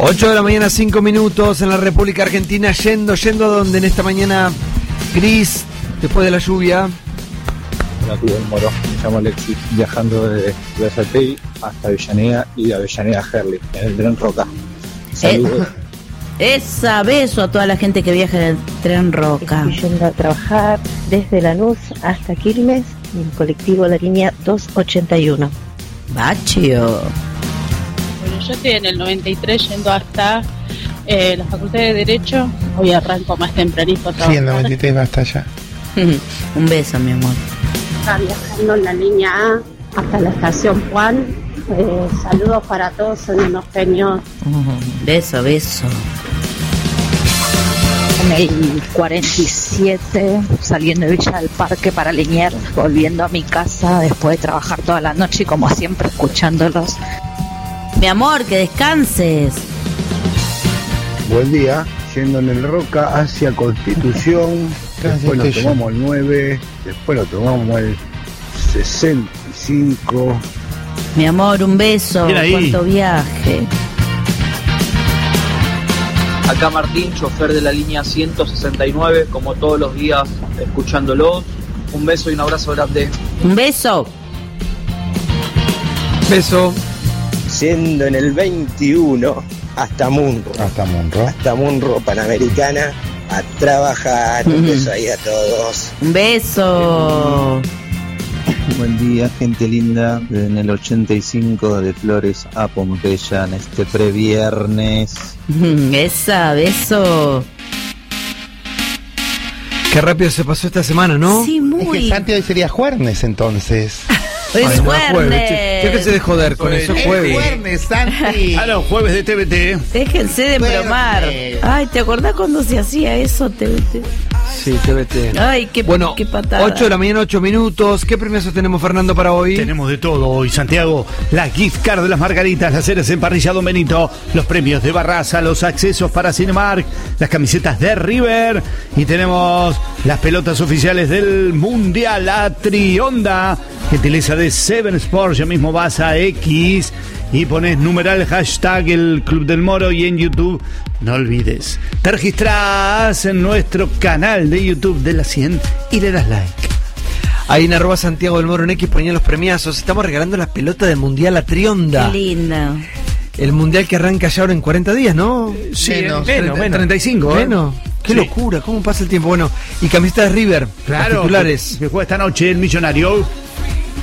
8 de la mañana, 5 minutos en la República Argentina. Yendo a donde en esta mañana gris, después de la lluvia. Hola, tío del Moro. Me llamo Alexis, viajando desde Brazatei hasta Avellaneda y de Avellaneda a Herli, en el tren Roca. Saludos. Beso a toda la gente que viaja en el tren Roca. Estoy yendo a trabajar desde Lanús hasta Quilmes, en el colectivo La Línea 281. Bachio. Bueno, yo estoy en el 93 yendo hasta la Facultad de Derecho. Hoy arranco más tempranito a trabajar. Sí, el 93 va hasta allá. Un beso, mi amor. Está viajando en la línea A hasta la estación Juan. Saludos para todos, son unos genios. Beso. En el 47, saliendo de Villa del Parque para Liniers, volviendo a mi casa después de trabajar toda la noche y como siempre escuchándolos. Mi amor, que descanses. Buen día, yendo en el Roca hacia Constitución, después nos tomamos el 9, después nos tomamos el 65. Mi amor, un beso, cuánto viaje. Acá Martín, chofer de la línea 169, como todos los días, escuchándolos. Un beso y un abrazo grande. Un beso. Beso. Yendo en el 21 hasta Munro, Panamericana, a trabajar. Un beso ahí a todos. Un beso. Buen día, gente linda, en el 85 de Flores a Pompeya en este previernes. Beso. Qué rápido se pasó esta semana, ¿no? Sí, muy. Es que Santi hoy sería jueves entonces. Es jueves. Déjense de joder con eso, jueves. Es jueves, Santi. A los jueves de TVT. Déjense de bromar. Ay, ¿te acordás cuando se hacía eso, TVT? Sí, TVT. Ay, qué patada. 8 de la mañana, 8 minutos. ¿Qué premios tenemos, Fernando, para hoy? Tenemos de todo hoy, Santiago. La gift card de las Margaritas, las ceras en parrilla Don Benito, los premios de Barraza, los accesos para Cinemark, las camisetas de River y tenemos las pelotas oficiales del Mundial, la Trionda. Gentileza de Seven Sports. Ya mismo vas a X y pones numeral hashtag el Club del Moro y en YouTube no olvides, te registrás en nuestro canal de YouTube de la 100 y le das like. Ahí en @Santiago del Moro en X ponían los premiazos. Estamos regalando las pelotas del Mundial, la Trionda. Qué linda. El Mundial que arranca ya ahora en 40 días, ¿no? Sí, menos 35. Menos. Qué locura, cómo pasa el tiempo. Bueno, y camisetas de River, claro, titulares. Que juega esta noche el Millonario.